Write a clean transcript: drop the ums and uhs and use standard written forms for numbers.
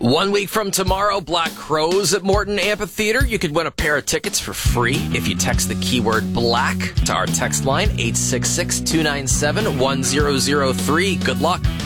1 week from tomorrow, Black Crows at Morton Amphitheater. You could win a pair of tickets for free if you text the keyword black to our text line, 866-297-1003. Good luck.